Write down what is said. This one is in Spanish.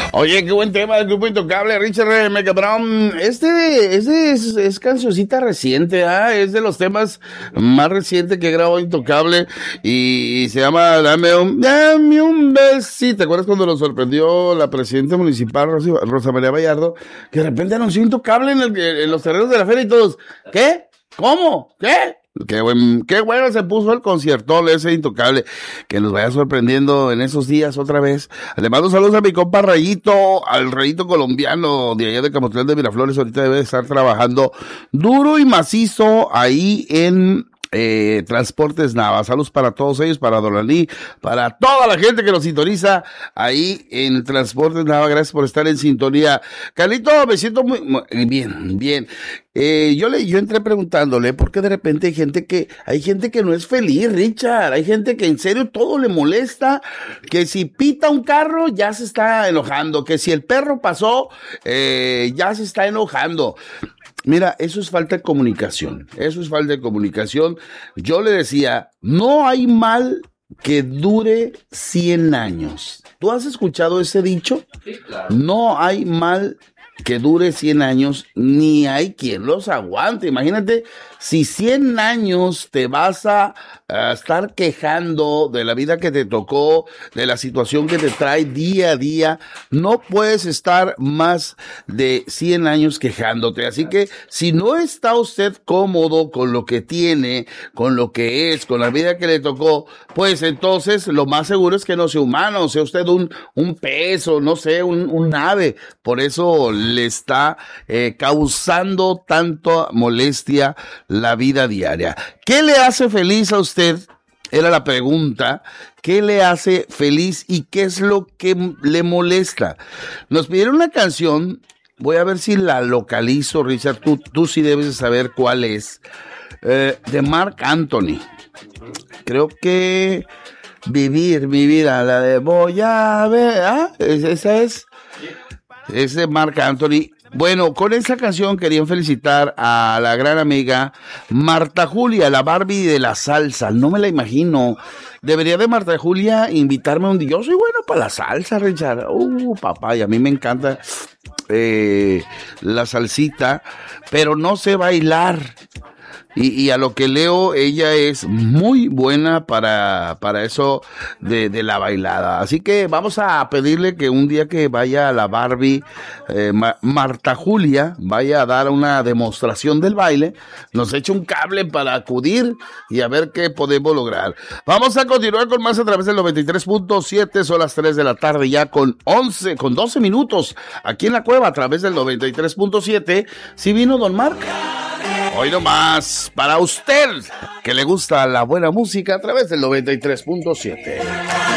Oye, qué buen tema del Grupo Intocable, Richard Mega Brown. Este es cancioncita reciente, es de los temas más recientes que grabó Intocable y se llama Dame un besito. ¿Te acuerdas cuando lo sorprendió la presidenta municipal, Rosa María Vallardo, que de repente anunció Intocable en los terrenos de la feria y todos, ¿qué? ¿Cómo? ¿Qué? Qué bueno se puso el conciertón ese Intocable, que nos vaya sorprendiendo en esos días otra vez. Le mando saludos a mi compa Rayito, al Rayito colombiano de allá de Camotlán de Miraflores. Ahorita debe estar trabajando duro y macizo ahí en Transportes Nava. Saludos para todos ellos, para Dolalí, para toda la gente que nos sintoniza ahí en Transportes Nava. Gracias por estar en sintonía. Carlito, me siento muy bien. Yo entré preguntándole porque de repente hay gente que no es feliz, Richard. Hay gente que en serio todo le molesta, que si pita un carro ya se está enojando, que si el perro pasó ya se está enojando. Mira, eso es falta de comunicación. Yo le decía, no hay mal que dure 100 años. ¿Tú has escuchado ese dicho? Sí, claro. No hay mal que dure 100 años, ni hay quien los aguante. Imagínate, si 100 años te vas a estar quejando de la vida que te tocó, de la situación que te trae día a día, no puedes estar más de 100 años quejándote. Así que, si no está usted cómodo con lo que tiene, con lo que es, con la vida que le tocó, pues entonces lo más seguro es que no sea humano, sea usted un pez o no sé, un ave. Por eso le está causando tanta molestia la vida diaria. ¿Qué le hace feliz a usted? Era la pregunta. ¿Qué le hace feliz y qué es lo que le molesta? Nos pidieron una canción. Voy a ver si la localizo, Richard. Tú sí debes de saber cuál es. De Marc Anthony. Creo que Vivir mi vida, la de voy a ver. Esa es. Es de Marc Anthony. Bueno, con esa canción querían felicitar a la gran amiga Marta Julia, la Barbie de la salsa. No me la imagino. Debería de Marta Julia invitarme un día. Yo soy bueno para la salsa, Richard. Papá, y a mí me encanta la salsita, pero no sé bailar. Y a lo que leo, ella es muy buena para eso de la bailada. Así que vamos a pedirle que un día que vaya a la Barbie, Marta Julia, vaya a dar una demostración del baile, nos eche un cable para acudir y a ver qué podemos lograr. Vamos a continuar con más a través del 93.7, son las 3 de la tarde ya con 12 minutos aquí en la cueva a través del 93.7. ¿Sí vino Don Marc? Hoy nomás, para usted que le gusta la buena música a través del 93.7.